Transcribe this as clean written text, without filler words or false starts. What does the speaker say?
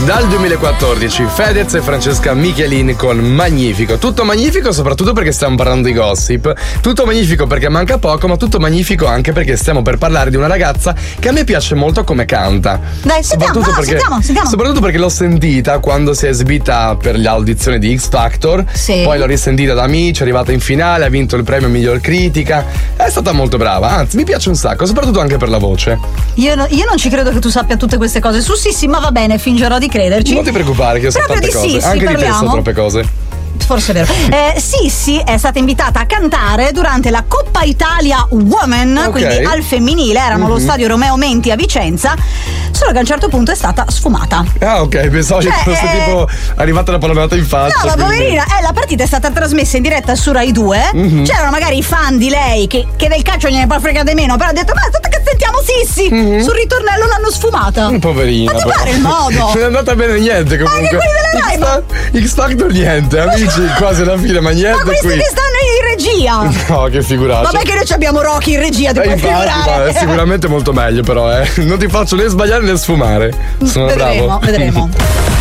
Dal 2014 Fedez e Francesca Michelin con Magnifico. Tutto magnifico soprattutto perché stiamo parlando di gossip. Tutto magnifico perché manca poco, ma tutto magnifico anche perché stiamo per parlare di una ragazza che a me piace molto come canta. Dai, sentiamo. Soprattutto perché l'ho sentita quando si è esibita per le audizioni di X Factor. Sì. Poi l'ho risentita da Amici, è arrivata in finale, ha vinto il premio miglior critica. È stata molto brava, anzi mi piace un sacco, soprattutto anche per la voce. Io non ci credo che tu sappia tutte queste cose. Sì, ma va bene, fingerò di crederci. Non ti preoccupare che io so tante cose. Anche di te so troppe cose. Forse è vero. Sissi è stata invitata a cantare durante la Coppa Italia Women, Okay. quindi al femminile, erano allo stadio Romeo Menti a Vicenza, solo che a un certo punto è stata sfumata. Ah, ok, pensavo che fosse tipo arrivata la pallonata in faccia. No, la poverina, la partita è stata trasmessa in diretta su Rai 2. C'erano magari i fan di lei che del calcio gliene può fregare di meno, però ha detto: ma aspetta che sentiamo Sissi. Sul ritornello l'hanno sfumata. Poverina. Ma ti pare il modo? Non è andata bene niente comunque. Anche quelli della Rai, X Factor niente, amici, quasi alla fine, ma niente. Ma questi qui che stanno in regia. No, che figuraccia. Vabbè che noi abbiamo Rocky in regia, ti puoi infatti, figurare. ma è sicuramente molto meglio, però non ti faccio né sbagliare né sfumare. Sono bravo. Vedremo.